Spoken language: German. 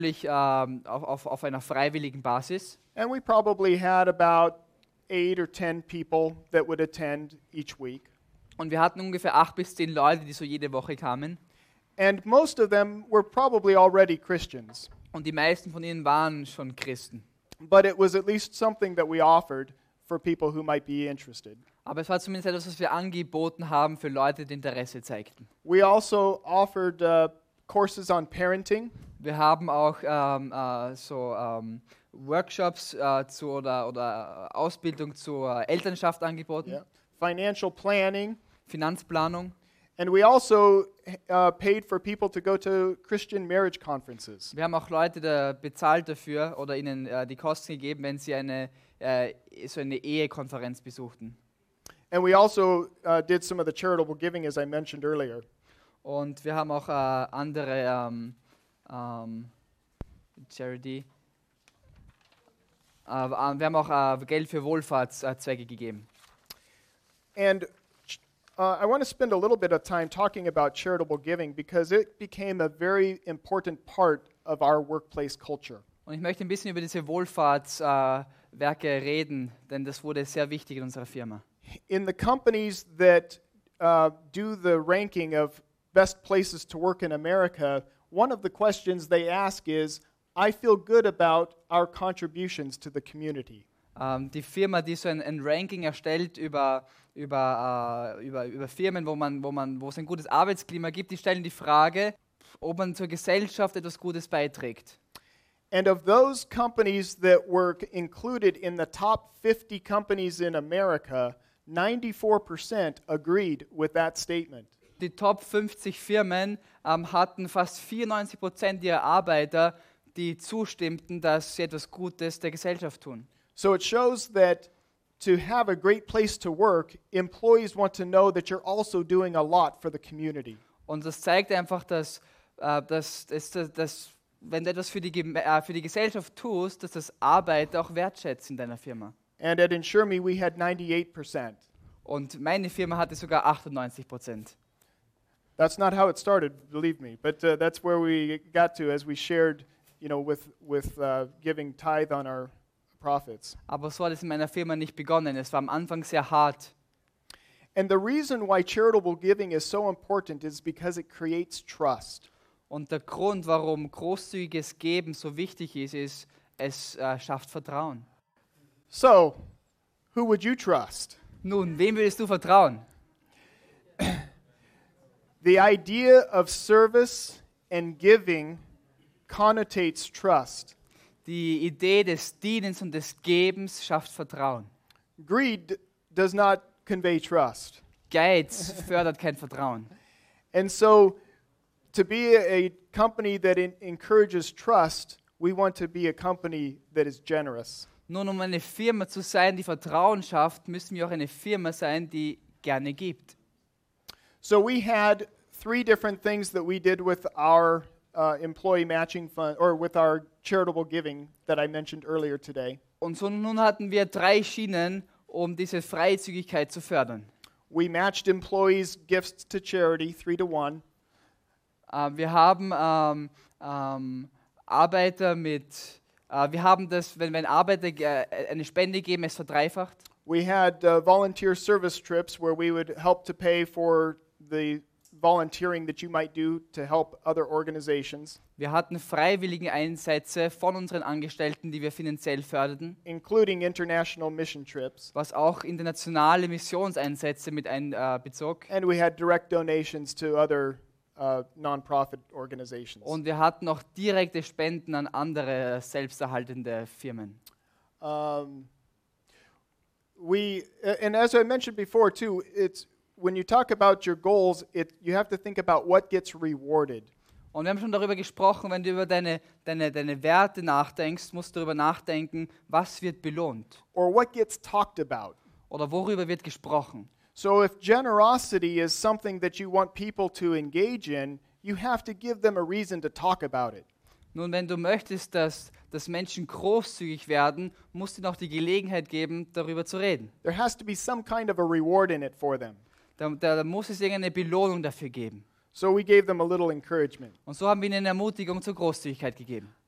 auf einer freiwilligen Basis. And we probably had about 8 or 10 people that would attend each week. Und wir hatten ungefähr 8 bis 10 Leute, die so jede Woche kamen. And most of them were probably already Christians. Und die meisten von ihnen waren schon Christen. But it was at least something that we offered for people who might be interested. Aber es war zumindest etwas, was wir angeboten haben für Leute, die Interesse zeigten. We also offered courses on parenting. Wir haben auch Workshops oder Ausbildung zur Elternschaft angeboten, Yeah. Financial planning. Finanzplanung. And we also paid for people to go to Christian marriage conferences. Wir haben auch Leute bezahlt dafür oder ihnen die Kosten gegeben, wenn sie so eine Ehekonferenz besuchten. And we also did some of the charitable giving, as I mentioned earlier. Und wir haben auch andere Charity. Wir haben auch Geld für Wohlfahrtszwecke gegeben. And I want to spend a little bit of time talking about charitable giving because it became a very important part of our workplace culture. Und ich möchte ein bisschen über diese Wohlfahrtswerke reden, denn das wurde sehr wichtig in unserer Firma. In the companies that do the ranking of best places to work in America, one of the questions they ask is, I feel good about our contributions to the community. Die Firma, die so ein Ranking erstellt über Firmen, wo es ein gutes Arbeitsklima gibt, die stellen die Frage, ob man zur Gesellschaft etwas Gutes beiträgt. And of those companies that were included in the top 50 companies in America, 94% agreed with that statement. Die Top 50 Firmen hatten fast 94% ihrer Arbeiter, die zustimmten, dass sie etwas Gutes der Gesellschaft tun. So it shows that to have a great place to work, employees want to know that you're also doing a lot for the community. Und das zeigt einfach, dass wenn du etwas für die Gesellschaft tust, dass das Arbeiter auch wertschätzen in deiner Firma. And at Insure Me, we had 98%. Und meine Firma hatte sogar 98%. That's not how it started, believe me, but that's where we got to as we shared, with giving tithe on our profits. Aber so hat es in meiner Firma nicht begonnen. Es war am Anfang sehr hart. And the reason why charitable giving is so important is because it creates trust. Und der Grund, warum großzügiges Geben so wichtig ist, es schafft Vertrauen. So, who would you trust? Nun, wem würdest du vertrauen? The idea of service and giving connotates trust. Die Idee des Dienens und des Gebens schafft Vertrauen. Greed does not convey trust. Geiz fördert kein Vertrauen. And so, to be a company that encourages trust, we want to be a company that is generous. Nun, um eine Firma zu sein, die Vertrauen schafft, müssen wir auch eine Firma sein, die gerne gibt. So we had 3 different things that we did with our employee matching fund, or with our charitable giving that I mentioned earlier today. Und so nun hatten wir 3 Schienen, um diese Freizügigkeit zu fördern. We matched employees' gifts to charity 3-to-1. Wir haben Arbeiter wir haben das, wenn Arbeiter eine Spende geben, es verdreifacht. We had volunteer service trips where we would help to pay for the volunteering that you might do to help other organizations. Wir hatten freiwillige Einsätze von unseren Angestellten, die wir finanziell förderten, including international mission trips. was auch internationale Missionseinsätze mit einbezog. And we had direct donations to other non-profit organizations. Und wir hatten auch direkte Spenden an andere selbsterhaltende Firmen. And as I mentioned before too, it's when you talk about your goals, you have to think about what gets rewarded. Und wir haben schon darüber gesprochen, wenn du über deine Werte nachdenkst, musst du darüber nachdenken, was wird belohnt Or what gets talked about. oder worüber wird gesprochen. So if generosity is something that you want people to engage in, you have to give them a reason to talk about it. Nun, wenn du möchtest, dass Menschen großzügig werden, musst du ihnen auch die Gelegenheit geben, darüber zu reden. There has to be some kind of a reward in it for them. Da muss es irgendeine Belohnung dafür geben. So we gave them a little encouragement. Und so haben wir ihnen eine Ermutigung zur Großzügigkeit gegeben.